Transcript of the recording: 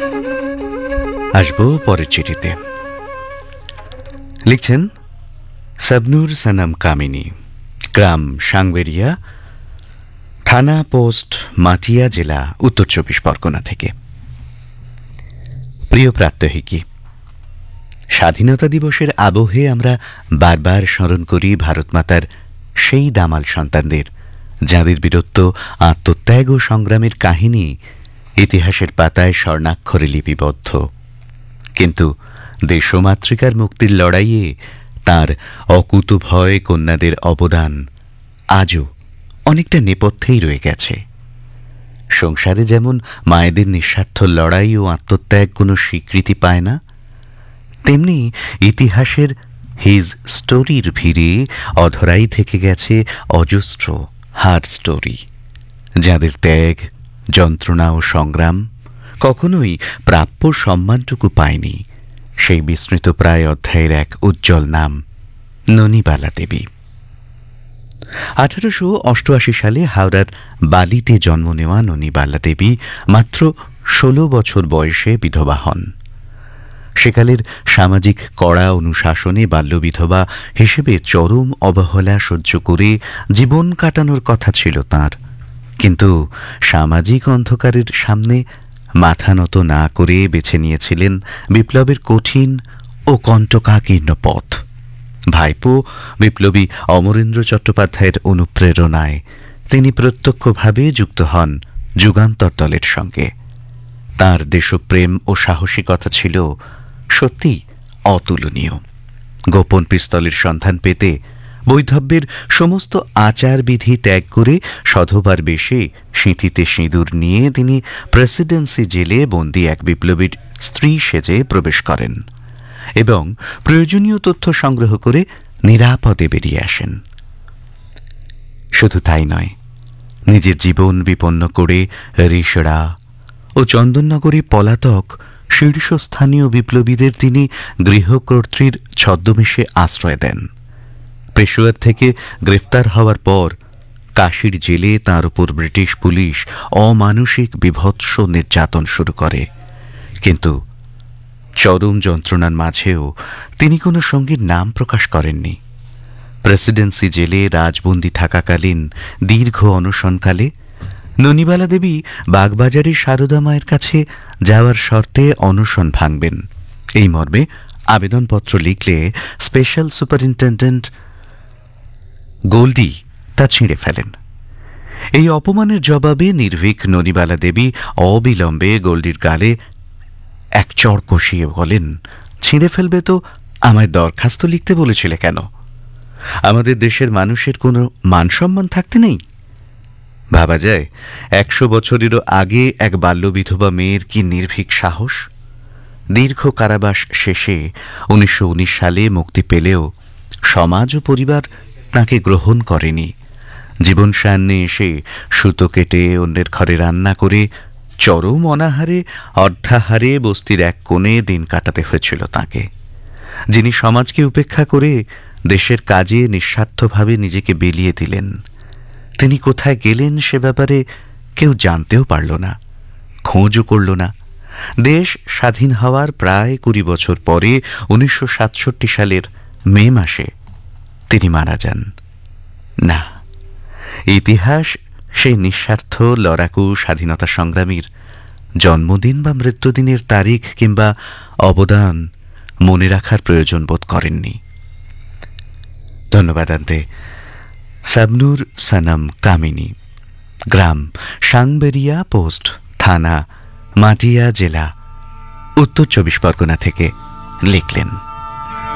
আসবো পরের চিঠিতে। লিখছেন সাবনুর সানাম কামিনী, গ্রাম সাংবেরিয়া, থানা পোস্ট মাটিয়া, জেলা উত্তর 24 পরগনা থেকে। প্রিয় প্রাত্যহিকী, স্বাধীনতা দিবসের আবহে আমরা বারবার স্মরণ করি ভারতমাতার সেই দামাল সন্তানদের, যাঁদের বীরত্ব, আত্মত্যাগ ও সংগ্রামের কাহিনী ইতিহাসের পাতায় স্বর্ণাক্ষরে লিপিবদ্ধ। কিন্তু দেশমাতৃকার মুক্তির লড়াইয়ে তাঁর অকুতোভয় কন্যাদের অবদান আজও অনেকটা নেপথ্যেই রয়ে গেছে। সংসারে যেমন মায়েদের নিঃস্বার্থ লড়াই ও আত্মত্যাগ কোনো স্বীকৃতি পায় না, তেমনি ইতিহাসের হিজ স্টোরির ভিড়ে অধরাই থেকে গেছে অজস্র হার্ড স্টোরি, যাদের ত্যাগ, যন্ত্রণা ও সংগ্রাম কখনোই প্রাপ্য সম্মানটুকু পায়নি। সেই বিস্মৃত প্রায় অধ্যায়ের এক উজ্জ্বল নাম ননিবালা দেবী। 1888 সালে হাওড়ার বালিতে জন্ম নেওয়া ননিবালা দেবী মাত্র 16 বছর বয়সে বিধবা হন। সেকালের সামাজিক কড়া অনুশাসনে বাল্যবিধবা হিসেবে চরম অবহেলা সহ্য করে জীবন কাটানোর কথা ছিল তাঁর। কিন্তু সামাজিক অন্ধকারের সামনে মাথা নত না করে বেছে নিয়েছিলেন বিপ্লবের কঠিন ও কণ্টকাকীর্ণ পথ। ভাইপো বিপ্লবী অমরেন্দ্র চট্টোপাধ্যায়ের অনুপ্রেরণায় তিনি প্রত্যক্ষভাবে যুক্ত হন যুগান্তর দলের সঙ্গে। তাঁর দেশপ্রেম ও সাহসিকতা ছিল সত্যি অতুলনীয়। গোপন পিস্তলের সন্ধান পেতে বৈধব্যের সমস্ত আচারবিধি ত্যাগ করে সধবার বেশে সিঁথিতে সিঁদুর নিয়ে তিনি প্রেসিডেন্সি জেলে বন্দী এক বিপ্লবীর স্ত্রী সেজে প্রবেশ করেন এবং প্রয়োজনীয় তথ্য সংগ্রহ করে নিরাপদে বেরিয়ে আসেন। শুধু তাই নয়, নিজের জীবন বিপন্ন করে রিষড়া ও চন্দননগরে পলাতক শীর্ষস্থানীয় বিপ্লবীদের তিনি গৃহকর্ত্রীর ছদ্মবেশে আশ্রয় দেন। পেশোয়ার থেকে গ্রেফতার হওয়ার পর কাশীর জেলে তাঁর উপর ব্রিটিশ পুলিশ অমানুষিক বিভৎস নির্যাতন শুরু করে। কিন্তু চরম যন্ত্রণার মাঝেও তিনি কোনো সঙ্গীর নাম প্রকাশ করেননি। প্রেসিডেন্সি জেলে রাজবন্দি থাকাকালীন দীর্ঘ অনশনকালে ননিবালা দেবী বাগবাজারের সারদা মায়ের কাছে যাওয়ার শর্তে অনশন ভাঙবেন। এই মর্মে আবেদনপত্র লিখলে স্পেশাল সুপারিনটেন্ডেন্ট গোল্ডি তা ছিঁড়ে ফেলেন। এই অপমানের জবাবে নির্ভীক ননিবালা দেবী অবিলম্বে গোল্ডির গালে এক চড় কষিয়ে বলেন, ছিঁড়ে ফেলবে তো আমায় দরখাস্ত লিখতে বলেছিলে কেন? আমাদের দেশের মানুষের কোনো মানসম্মান থাকতে নেই? ভাবা যায় 100 বছরেরও আগে এক বাল্যবিধবা মেয়ের কি নির্ভীক সাহস! দীর্ঘ কারাবাস শেষে 1919 সালে মুক্তি পেলেও সমাজ ও পরিবার তাঁকে গ্রহণ করেনি। জীবন সামনে এসে সুতো কেটে অন্যের ঘরে রান্না করে চরম অনাহারে অর্ধাহারে বস্তির এক কোণে দিন কাটাতে হয়েছিল তাঁকে, যিনি সমাজকে উপেক্ষা করে দেশের কাজে নিঃস্বার্থভাবে নিজেকে বিলিয়ে দিলেন। তিনি কোথায় গেলেন সে ব্যাপারে কেউ জানতেও পারল না, খোঁজও করল না। দেশ স্বাধীন হওয়ার প্রায় 20 বছর পরে 1967 সালের মে মাসে তিনি মারা যান। না, ইতিহাস সেই নিঃস্বার্থ লড়াকু স্বাধীনতা সংগ্রামীর জন্মদিন বা মৃত্যুদিনের তারিখ কিংবা অবদান মনে রাখার প্রয়োজন বোধ করেননি। ধন্যবাদ আনতে সাবনুর সানাম কামিনী, গ্রাম সাংবেরিয়া, পোস্ট থানা মাটিয়া, জেলা উত্তর 24 পরগনা থেকে লিখলেন।